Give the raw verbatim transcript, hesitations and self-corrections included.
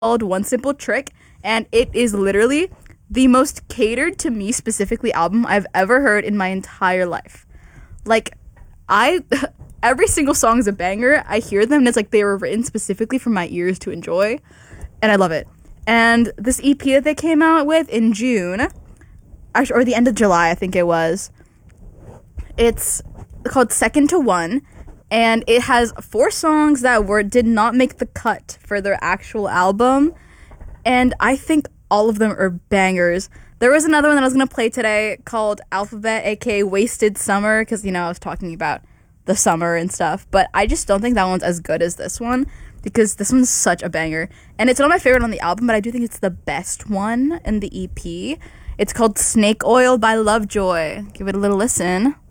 called One Simple Trick, and it is literally the most catered to me specifically album I've ever heard in my entire life. Like, I every single song is a banger. I hear them and it's like they were written specifically for my ears to enjoy, and I love it. And this E P that they came out with in June, actually, or the end of July, I think it was. It's called Second to One, and it has four songs that were did not make the cut for their actual album, and I think all of them are bangers. There was another one that I was going to play today called Alphabet, aka Wasted Summer, because, you know, I was talking about the summer and stuff, but I just don't think that one's as good as this one, because this one's such a banger, and it's not my favorite on the album, but I do think it's the best one in the E P. It's called Snake Oil by Lovejoy. Give it a little listen.